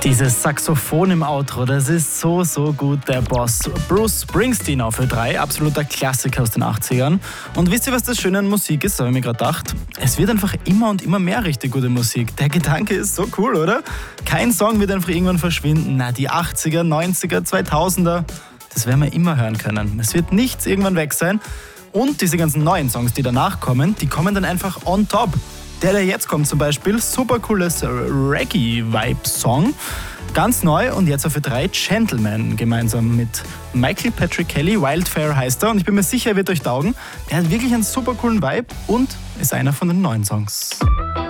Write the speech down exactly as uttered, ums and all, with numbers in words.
Dieses Saxophon im Outro, das ist so, so gut, der Boss. Bruce Springsteen auf Ö drei, absoluter Klassiker aus den achtzigern. Und wisst ihr, was das Schöne an Musik ist, habe ich mir gerade gedacht? Es wird einfach immer und immer mehr richtig gute Musik. Der Gedanke ist so cool, oder? Kein Song wird einfach irgendwann verschwinden. Na, die achtziger, neunziger, zweitausender, das werden wir immer hören können. Es wird nichts irgendwann weg sein. Und diese ganzen neuen Songs, die danach kommen, die kommen dann einfach on top. Der, der jetzt kommt zum Beispiel, super cooles Reggae-Vibe-Song. Ganz neu und jetzt auf Ö drei Gentleman gemeinsam mit Michael Patrick Kelly. Wildfire heißt er und ich bin mir sicher, er wird euch taugen. Er hat wirklich einen super coolen Vibe und ist einer von den neuen Songs.